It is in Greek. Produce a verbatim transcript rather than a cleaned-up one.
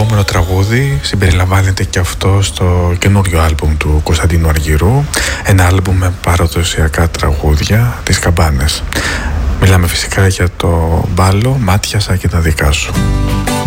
επόμενο τραγούδι συμπεριλαμβάνεται και αυτό στο καινούριο άλμπουμ του Κωνσταντίνου Αργυρού, ένα άλμπουμ με παραδοσιακά τραγούδια, τις καμπάνες. Μιλάμε φυσικά για το μπάλο «Μάτιασα και τα δικά σου».